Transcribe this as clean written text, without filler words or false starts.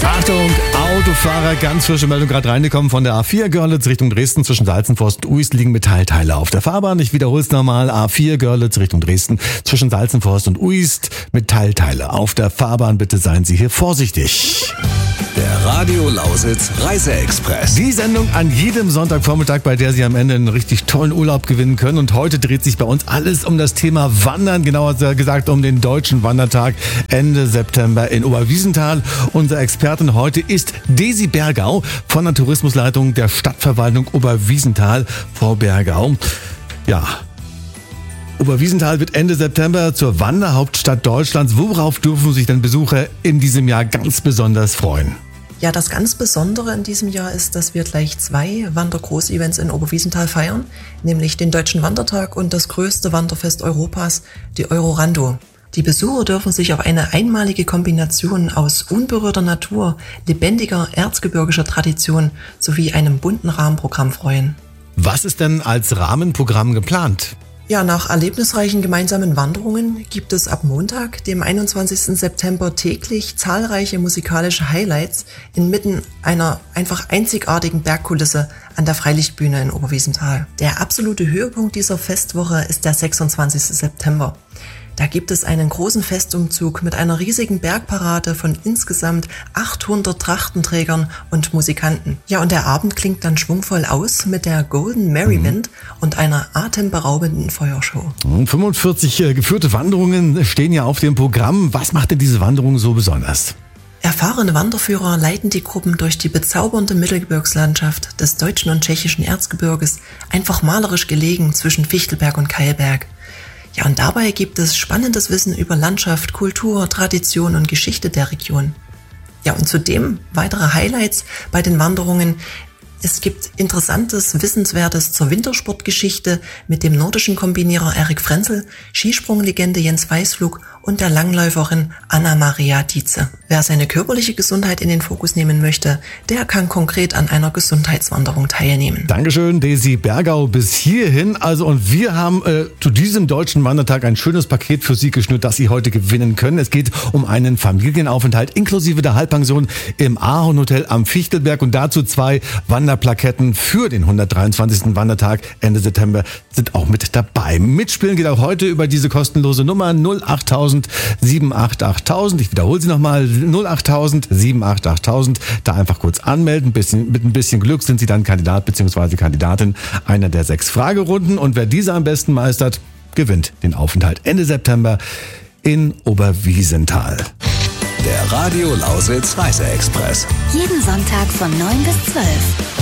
Achtung, Autofahrer, ganz frische Meldung gerade reingekommen von der A4 Görlitz Richtung Dresden. Zwischen Salzenforst und Uist liegen Metallteile auf der Fahrbahn. Ich wiederhole es nochmal. A4 Görlitz Richtung Dresden. Zwischen Salzenforst und Uist Metallteile auf der Fahrbahn. Bitte seien Sie hier vorsichtig. Der Radio Lausitz Reise-Express. Die Sendung an jedem Sonntagvormittag, bei der Sie am Ende einen richtig tollen Urlaub gewinnen können. Und heute dreht sich bei uns alles um das Thema Wandern. Genauer gesagt um den Deutschen Wandertag Ende September in Oberwiesenthal. Unser Expertin heute ist Desi Bergau von der Tourismusleitung der Stadtverwaltung Oberwiesenthal. Frau Bergau, ja, Oberwiesenthal wird Ende September zur Wanderhauptstadt Deutschlands. Worauf dürfen sich denn Besucher in diesem Jahr ganz besonders freuen? Ja, das ganz Besondere in diesem Jahr ist, dass wir gleich 2 Wandergroß-Events in Oberwiesenthal feiern, nämlich den Deutschen Wandertag und das größte Wanderfest Europas, die Eurorando. Die Besucher dürfen sich auf eine einmalige Kombination aus unberührter Natur, lebendiger erzgebirgischer Tradition sowie einem bunten Rahmenprogramm freuen. Was ist denn als Rahmenprogramm geplant? Ja, nach erlebnisreichen gemeinsamen Wanderungen gibt es ab Montag, dem 21. September, täglich zahlreiche musikalische Highlights inmitten einer einfach einzigartigen Bergkulisse an der Freilichtbühne in Oberwiesenthal. Der absolute Höhepunkt dieser Festwoche ist der 26. September. Da gibt es einen großen Festumzug mit einer riesigen Bergparade von insgesamt 800 Trachtenträgern und Musikanten. Ja, und der Abend klingt dann schwungvoll aus mit der Golden Mary Band und einer atemberaubenden Feuershow. 45 geführte Wanderungen stehen ja auf dem Programm. Was macht denn diese Wanderung so besonders? Erfahrene Wanderführer leiten die Gruppen durch die bezaubernde Mittelgebirgslandschaft des deutschen und tschechischen Erzgebirges, einfach malerisch gelegen zwischen Fichtelberg und Keilberg. Ja, und dabei gibt es spannendes Wissen über Landschaft, Kultur, Tradition und Geschichte der Region. Ja, und zudem weitere Highlights bei den Wanderungen. Es gibt Interessantes, Wissenswertes zur Wintersportgeschichte mit dem nordischen Kombinierer Erik Frenzel, Skisprunglegende Jens Weißflug und der Langläuferin Anna-Maria Dietze. Wer seine körperliche Gesundheit in den Fokus nehmen möchte, der kann konkret an einer Gesundheitswanderung teilnehmen. Dankeschön, Desi Bergau, bis hierhin. Also, und wir haben zu diesem Deutschen Wandertag ein schönes Paket für Sie geschnürt, das Sie heute gewinnen können. Es geht um einen Familienaufenthalt inklusive der Halbpension im Ahorn Hotel am Fichtelberg und dazu 2 Wanderplaketten für den 123. Wandertag Ende September sind auch mit dabei. Mitspielen geht auch heute über diese kostenlose Nummer 08000 7888000. Ich wiederhole sie nochmal, 08000 7888000. Da einfach kurz anmelden. Mit ein bisschen Glück sind Sie dann Kandidat bzw. Kandidatin einer der 6 Fragerunden. Und wer diese am besten meistert, gewinnt den Aufenthalt Ende September in Oberwiesenthal. Der Radio Lausitz Reise-Express. Jeden Sonntag von 9 bis 12.